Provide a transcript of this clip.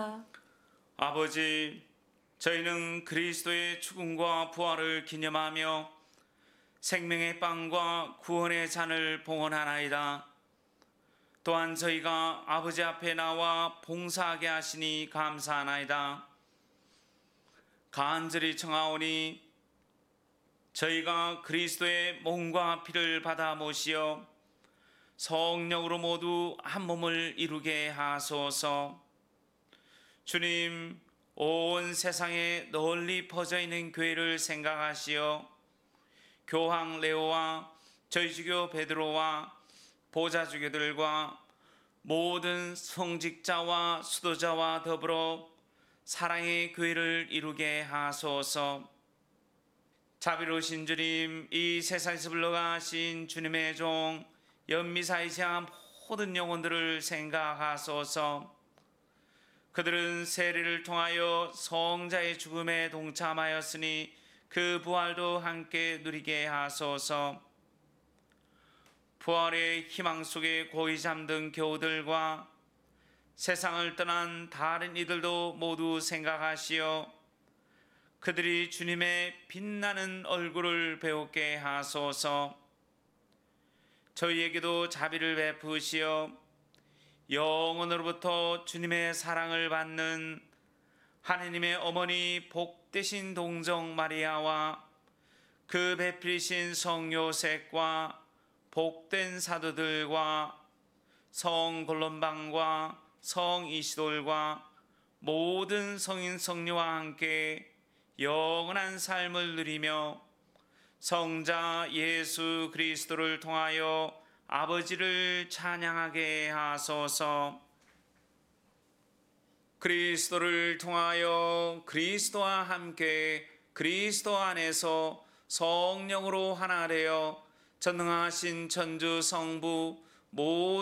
아버지나이다. 아버지, 저희는 그리스도의 죽음과 부활을 기념하며 생명의 빵과 구원의 잔을 봉헌하나이다. 또한 저희가 아버지 앞에 나와 봉사하게 하시니 감사하나이다. 간절히 청하오니 저희가 그리스도의 몸과 피를 받아 모시어 성령으로 모두 한 몸을 이루게 하소서. 주님, 온 세상에 널리 퍼져 있는 교회를 생각하시어 교황 레오와 저희 주교 베드로와 보좌주교들과 모든 성직자와 수도자와 더불어 사랑의 교회를 이루게 하소서. 자비로우신 주님, 이 세상에서 불러가신 주님의 종 연미사이자 모든 영혼들을 생각하소서. 그들은 세례를 통하여 성자의 죽음에 동참하였으니 그 부활도 함께 누리게 하소서. 부활의 희망 속에 고이 잠든 교우들과 세상을 떠난 다른 이들도 모두 생각하시어 그들이 주님의 빛나는 얼굴을 배우게 하소서. 저희에게도 자비를 베푸시어 영원으로부터 주님의 사랑을 받는 하느님의 어머니 복되신 동정 마리아와 그 배필이신 성 요셉과 복된 사도들과 성 골론방과 성 이시돌과 모든 성인 성녀와 함께 영원한 삶을 누리며 성자 예수 그리스도를 통하여 아버지를 찬양하게 하소서. 그리스도를 통하여 그리스도와 함께 그리스도 안에서 성령으로 하나 되어 전능하신 천주 성부 모든